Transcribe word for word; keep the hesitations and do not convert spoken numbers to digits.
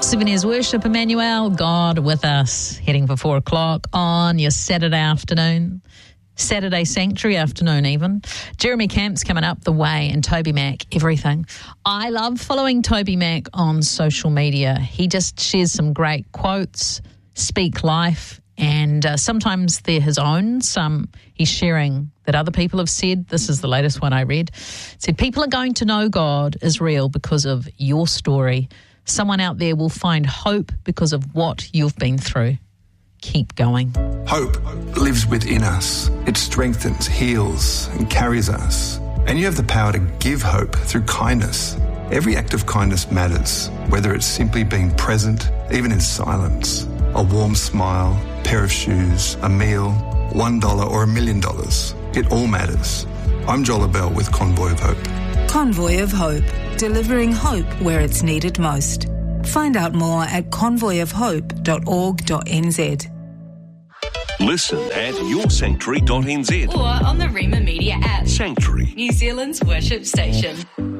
Seven Years Worship, Emmanuel, God with us, heading for four o'clock on your Saturday afternoon, Saturday Sanctuary afternoon even. Jeremy Camp's coming up the way and Toby Mac, everything. I love following Toby Mac on social media. He just shares some great quotes, speak life, and uh, sometimes they're his own. Some he's sharing that other people have said. This is the latest one I read. It said, people are going to know God is real because of your story. Someone out there will find hope because of what you've been through. Keep going. Hope lives within us. It strengthens, heals, and carries us. And you have the power to give hope through kindness. Every act of kindness matters, whether it's simply being present, even in silence. A warm smile, pair of shoes, a meal, one dollar or a million dollars. It all matters. I'm Joel Abell with Convoy of Hope. Convoy of Hope, delivering hope where it's needed most. Find out more at convoy of hope dot org dot n z. Listen at your sanctuary dot n z or on the Rema Media app. Sanctuary, New Zealand's worship station.